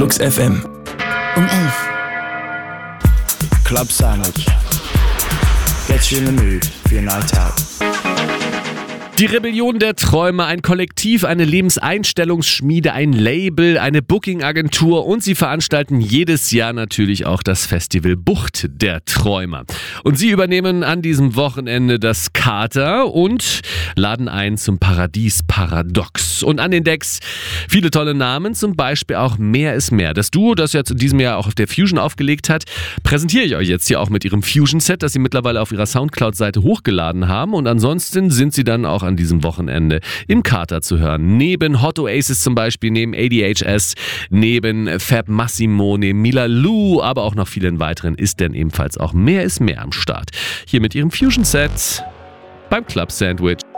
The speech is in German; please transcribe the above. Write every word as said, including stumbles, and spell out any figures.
Flux F M. Um elf. Club Sandwich. Get you in the mood for your night out. Die Rebellion der Träume, ein Kollektiv, eine Lebenseinstellungsschmiede, ein Label, eine Booking-Agentur und sie veranstalten jedes Jahr natürlich auch das Festival Bucht der Träumer. Und sie übernehmen an diesem Wochenende das Kater und laden ein zum Paradies Paradox. Und an den Decks viele tolle Namen, zum Beispiel auch Mehr ist mehr. Das Duo, das jetzt in diesem Jahr auch auf der Fusion aufgelegt hat, präsentiere ich euch jetzt hier auch mit ihrem Fusion-Set, das sie mittlerweile auf ihrer Soundcloud-Seite hochgeladen haben. Und ansonsten sind sie dann auch an diesem Wochenende im Kater zu hören. Neben Hot Oasis zum Beispiel, neben A D H S, neben Fab Massimo, neben Mila Lou, aber auch noch vielen weiteren ist denn ebenfalls auch Mehr ist mehr am Start. Hier mit ihrem Fusion-Set beim Club Sandwich.